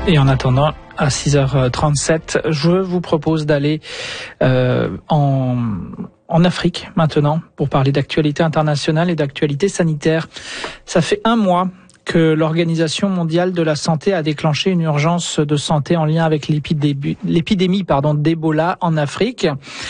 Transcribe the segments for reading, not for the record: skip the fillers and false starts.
Et en attendant, à 6h37, je vous propose d'aller en Afrique maintenant pour parler d'actualité internationale et d'actualité sanitaire. Ça fait un mois que l'Organisation mondiale de la santé a déclenché une urgence de santé en lien avec l'épidémie d'Ebola en Afrique.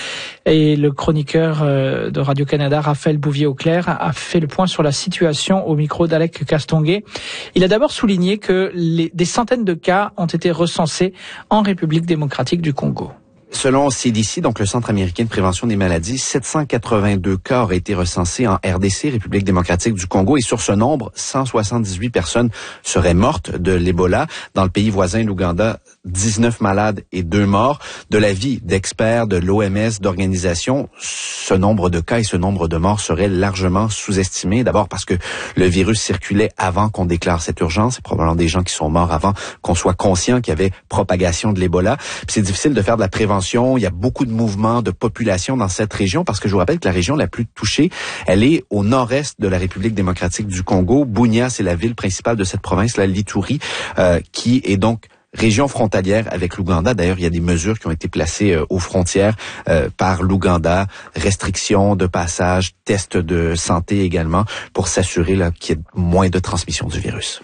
Et le chroniqueur de Radio-Canada, Raphaël Bouvier-Auclair, a fait le point sur la situation au micro d'Alec Castonguay. Il a d'abord souligné que des centaines de cas ont été recensés en République démocratique du Congo. Selon CDC, donc le Centre américain de prévention des maladies, 782 cas auraient été recensés en RDC, République démocratique du Congo, et sur ce nombre, 178 personnes seraient mortes de l'Ebola. Dans le pays voisin, l'Ouganda, 19 malades et 2 morts. De l'avis d'experts, de l'OMS, d'organisations, ce nombre de cas et ce nombre de morts seraient largement sous-estimés. D'abord parce que le virus circulait avant qu'on déclare cette urgence. C'est probablement des gens qui sont morts avant qu'on soit conscient qu'il y avait propagation de l'Ebola. Puis c'est difficile de faire de la prévention. Il y a beaucoup de mouvements de population dans cette région parce que je vous rappelle que la région la plus touchée, elle est au nord-est de la République démocratique du Congo. Bunia, c'est la ville principale de cette province, la Lituri, qui est donc région frontalière avec l'Ouganda. D'ailleurs, il y a des mesures qui ont été placées aux frontières par l'Ouganda, restrictions de passage, tests de santé également, pour s'assurer qu'il y ait moins de transmission du virus.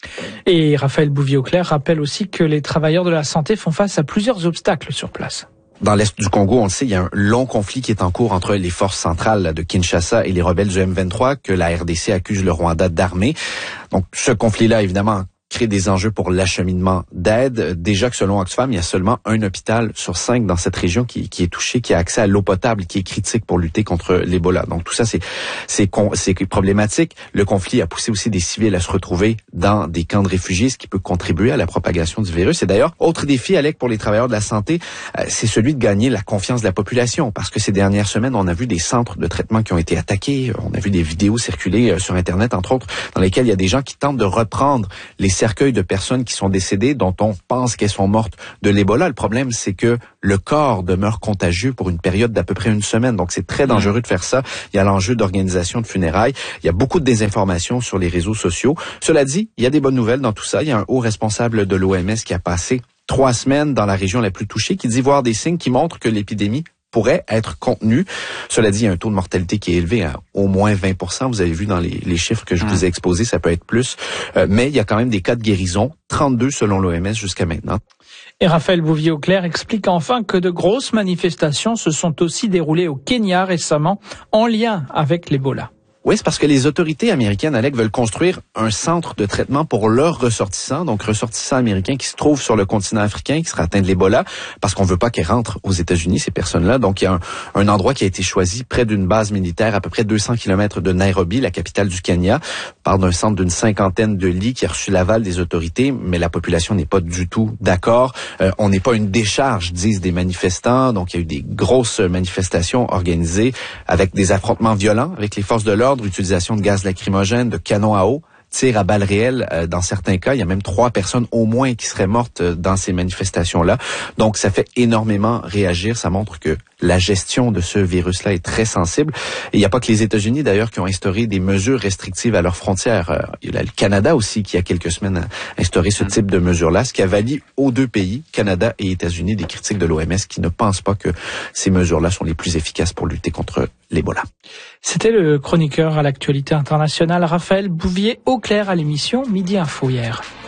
Et Raphaël Bouvier-Auclair rappelle aussi que les travailleurs de la santé font face à plusieurs obstacles sur place. Dans l'est du Congo, on le sait, il y a un long conflit qui est en cours entre les forces centrales de Kinshasa et les rebelles du M23 que la RDC accuse le Rwanda d'armer. Donc, ce conflit-là, évidemment, crée des enjeux pour l'acheminement d'aide. Déjà que selon Oxfam, il y a seulement un hôpital sur 5 dans cette région qui est touché, qui a accès à l'eau potable, qui est critique pour lutter contre l'Ebola. Donc tout ça, c'est problématique. Le conflit a poussé aussi des civils à se retrouver dans des camps de réfugiés, ce qui peut contribuer à la propagation du virus. Et d'ailleurs, autre défi, Alec, pour les travailleurs de la santé, c'est celui de gagner la confiance de la population. Parce que ces dernières semaines, on a vu des centres de traitement qui ont été attaqués. On a vu des vidéos circuler sur Internet, entre autres, dans lesquelles il y a des gens qui tentent de reprendre les cercueils de personnes qui sont décédées, dont on pense qu'elles sont mortes de l'Ebola. Le problème, c'est que le corps demeure contagieux pour une période d'à peu près une semaine. Donc, c'est très dangereux de faire ça. Il y a l'enjeu d'organisation de funérailles. Il y a beaucoup de désinformation sur les réseaux sociaux. Cela dit, il y a des bonnes nouvelles dans tout ça. Il y a un haut responsable de l'OMS qui a passé 3 semaines dans la région la plus touchée, qui dit voir des signes qui montrent que l'épidémie pourrait être contenu. Cela dit, il y a un taux de mortalité qui est élevé à au moins 20%. Vous avez vu dans les chiffres que je vous ai exposés, ça peut être plus. Mais il y a quand même des cas de guérison, 32 selon l'OMS jusqu'à maintenant. Et Raphaël Bouvier-Auclair explique enfin que de grosses manifestations se sont aussi déroulées au Kenya récemment en lien avec l'Ebola. Oui, c'est parce que les autorités américaines, Alec, veulent construire un centre de traitement pour leurs ressortissants, donc ressortissants américains qui se trouvent sur le continent africain, qui seraient atteints de l'Ebola, parce qu'on veut pas qu'ils rentrent aux États-Unis, ces personnes-là. Donc, il y a un endroit qui a été choisi près d'une base militaire à peu près 200 km de Nairobi, la capitale du Kenya. On parle d'un centre d'une 50aine de lits qui a reçu l'aval des autorités, mais la population n'est pas du tout d'accord. On n'est pas une décharge, disent des manifestants. Donc, il y a eu des grosses manifestations organisées avec des affrontements violents avec les forces de l'ordre, utilisation de gaz lacrymogène, de canons à eau, tirs à balles réelles dans certains cas. Il y a même 3 personnes au moins qui seraient mortes dans ces manifestations-là. Donc, ça fait énormément réagir. Ça montre que la gestion de ce virus-là est très sensible. Et il n'y a pas que les États-Unis, d'ailleurs, qui ont instauré des mesures restrictives à leurs frontières. Il y a le Canada aussi qui, il y a quelques semaines, a instauré ce type de mesures-là, ce qui a valu aux 2 pays, Canada et États-Unis, des critiques de l'OMS qui ne pensent pas que ces mesures-là sont les plus efficaces pour lutter contre l'Ebola. C'était le chroniqueur à l'actualité internationale, Raphaël Bouvier-Auclair, à l'émission Midi Info hier.